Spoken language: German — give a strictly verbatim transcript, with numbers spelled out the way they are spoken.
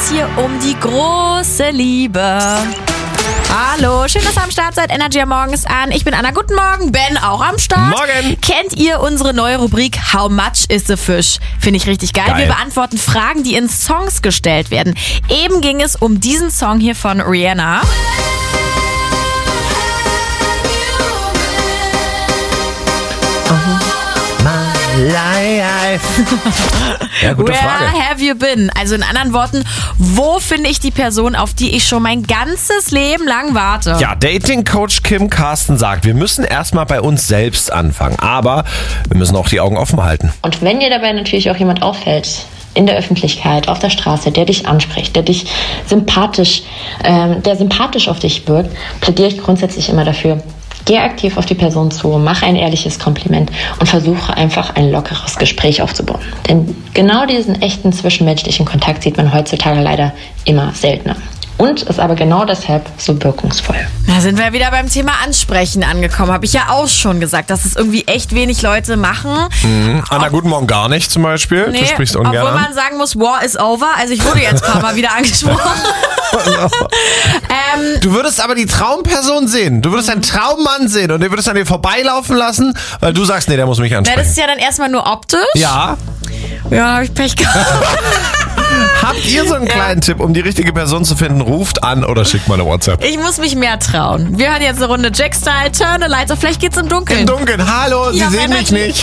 geht's hier um die große Liebe. Hallo, schön, dass ihr am Start seid. Energy am Morgen ist an. Ich bin Anna, guten Morgen. Ben auch am Start. Morgen. Kennt ihr unsere neue Rubrik How much is the fish? Finde ich richtig geil. geil. Wir beantworten Fragen, die in Songs gestellt werden. Eben ging es um diesen Song hier von Rihanna. Ja, gute Where Frage. have you been? Also in anderen Worten, wo finde ich die Person, auf die ich schon mein ganzes Leben lang warte? Ja, Dating-Coach Kim Carsten sagt, wir müssen erstmal bei uns selbst anfangen, aber wir müssen auch die Augen offen halten. Und wenn dir dabei natürlich auch jemand auffällt, in der Öffentlichkeit, auf der Straße, der dich anspricht, der dich sympathisch, ähm, der sympathisch auf dich wirkt, plädiere ich grundsätzlich immer dafür. Geh aktiv auf die Person zu, mach ein ehrliches Kompliment und versuche einfach ein lockeres Gespräch aufzubauen. Denn genau diesen echten zwischenmenschlichen Kontakt sieht man heutzutage leider immer seltener. Und ist aber genau deshalb so wirkungsvoll. Da sind wir wieder beim Thema Ansprechen angekommen. Habe ich ja auch schon gesagt, dass es irgendwie echt wenig Leute machen. Mhm. Anna, guten Morgen gar nicht zum Beispiel. Nee, du sprichst ungern obwohl an. man sagen muss, war is over. Also ich wurde jetzt ein paar Mal wieder angesprochen. ähm, Du würdest aber die Traumperson sehen. Du würdest einen Traummann sehen und den würdest an dir vorbeilaufen lassen, weil du sagst, nee, der muss mich na, ansprechen. das ist ja dann erstmal nur optisch. Ja. Ja, habe ich Pech gehabt. Habt ihr so einen kleinen Tipp, um die richtige Person zu finden? Ruft an oder schickt mal eine WhatsApp. Ich muss mich mehr trauen. Wir hören jetzt eine Runde Jack-Style, Turn the Lights off. Vielleicht geht's im Dunkeln. Im Dunkeln, hallo, Sie Ja, sehen mich Energy. nicht.